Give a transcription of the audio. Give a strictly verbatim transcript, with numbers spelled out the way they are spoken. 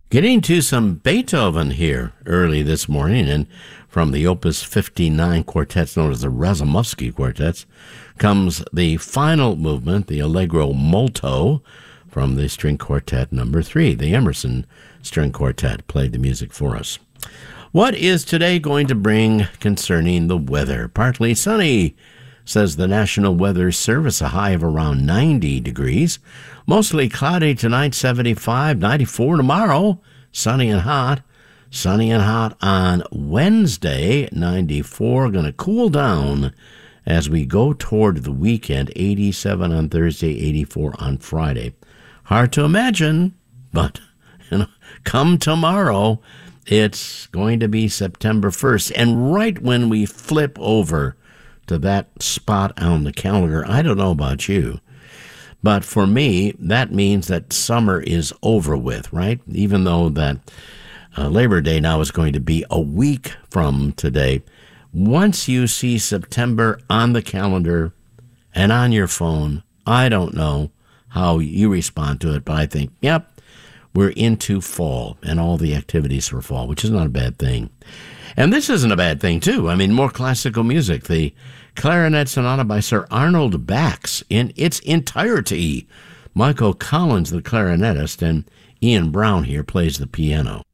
Getting to some Beethoven here early this morning, and from the Opus fifty-nine quartets known as the Razumovsky quartets comes the final movement, the Allegro molto, from the string quartet number three. The Emerson String Quartet played the music for us. What is today going to bring concerning the weather? Partly sunny, says the National Weather Service, a high of around ninety degrees. Mostly cloudy tonight, seventy-five, ninety-four tomorrow, sunny and hot. Sunny and hot on Wednesday, ninety-four. Going to cool down as we go toward the weekend, eighty-seven on Thursday, eighty-four on Friday. Hard to imagine, but you know, come tomorrow, it's going to be September first. And right when we flip over to that spot on the calendar, I don't know about you, but for me, that means that summer is over with, right? Even though that uh, Labor Day now is going to be a week from today. Once you see September on the calendar and on your phone, I don't know how you respond to it, but I think, yep, we're into fall and all the activities for fall, which is not a bad thing. And this isn't a bad thing, too. I mean, more classical music. The Clarinet Sonata by Sir Arnold Bax in its entirety. Michael Collins, the clarinetist, and Ian Brown here plays the piano.